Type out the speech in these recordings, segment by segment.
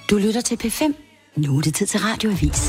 Du lytter til P5. Nu er det tid til Radioavis.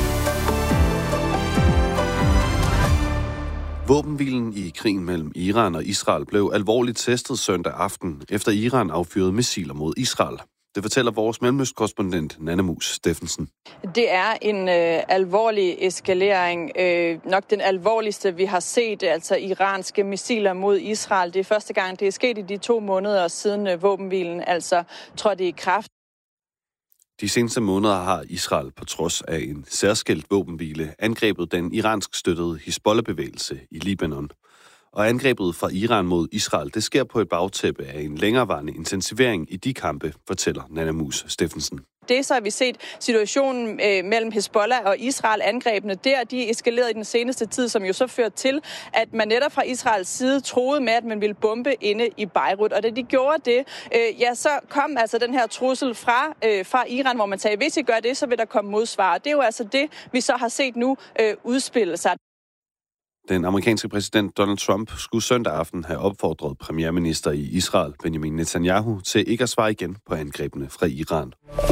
Våbenhvilen i krigen mellem Iran og Israel blev alvorligt testet søndag aften, efter Iran affyrede missiler mod Israel. Det fortæller vores mellemøstkorrespondent Nanna Mus Steffensen. Det er en alvorlig eskalering. Nok den alvorligste, vi har set, altså iranske missiler mod Israel. Det er første gang, det er sket i de 2 måneder siden våbenhvilen altså trådte i kraft. De seneste måneder har Israel på trods af en særskilt våbenhvile angrebet den iransk støttede Hizbollah-bevægelse i Libanon. Og angrebet fra Iran mod Israel, det sker på et bagtæppe af en længerevarende intensivering i de kampe, fortæller Nanna Mus Steffensen. Det så har vi set situationen mellem Hizbollah og Israel, angrebene der, de eskalerede i den seneste tid, som jo så førte til, at man netop fra Israels side troede med, at man ville bombe inde i Beirut. Og da de gjorde det, så kom altså den her trussel fra Iran, hvor man sagde, hvis I gør det, så vil der komme modsvar. Det er jo altså det, vi så har set nu udspille sig. Den amerikanske præsident Donald Trump skulle søndag aften have opfordret premierminister i Israel, Benjamin Netanyahu, til ikke at svare igen på angrebene fra Iran.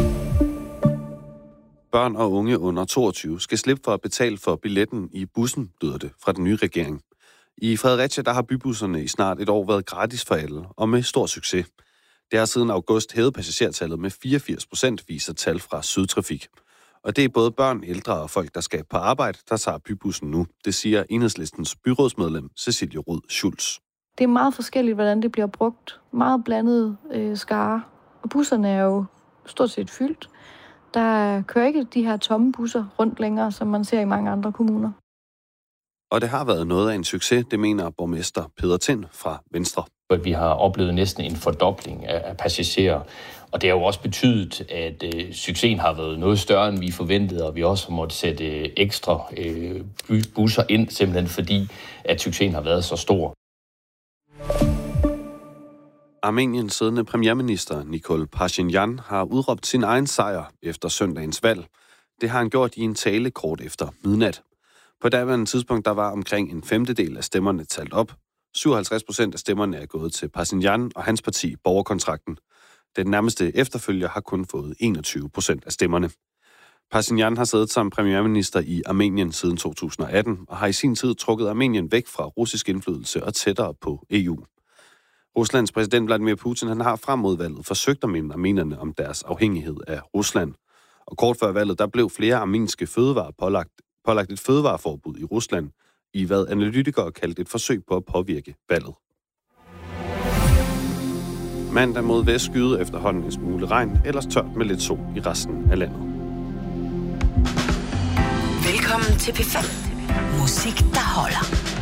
Børn og unge under 22 skal slippe for at betale for billetten i bussen, lyder det fra den nye regering. I Fredericia, der har bybusserne i snart et år været gratis for alle, og med stor succes. Det har siden august hævet passagertallet med 84%, viser tal fra Sydtrafik. Og det er både børn, ældre og folk, der skal på arbejde, der tager bybussen nu. Det siger Enhedslistens byrådsmedlem Cecilie Rud Schulz. Det er meget forskelligt, hvordan det bliver brugt. Meget blandet skare. Og busserne er jo stort set fyldt. Der kører ikke de her tomme busser rundt længere, som man ser i mange andre kommuner. Og det har været noget af en succes, det mener borgmester Peter Tind fra Venstre. Vi har oplevet næsten en fordobling af passagerer, og det har jo også betydet, at succesen har været noget større, end vi forventede, og vi også har måttet sætte ekstra busser ind, simpelthen fordi, at succesen har været så stor. Armeniens siddende premierminister Nikol Pashinyan har udråbt sin egen sejr efter søndagens valg. Det har han gjort i en tale kort efter midnat. På daværende tidspunkt, der var omkring en 1/5 af stemmerne talt op. 57% af stemmerne er gået til Pashinyan og hans parti Borgerkontrakten. Den nærmeste efterfølger har kun fået 21% af stemmerne. Pashinyan har siddet som premierminister i Armenien siden 2018 og har i sin tid trukket Armenien væk fra russisk indflydelse og tættere på EU. Ruslands præsident Vladimir Putin han har frem mod valget forsøgt at minde armenerne om deres afhængighed af Rusland. Og kort før valget, der blev flere armenske fødevarer pålagt et fødevareforbud i Rusland, i hvad analytikere kaldte et forsøg på at påvirke valget. Mandag mod vest skyde efterhånden en smule regn, ellers tørt med lidt sol i resten af landet. Velkommen til P5. Musik, der holder.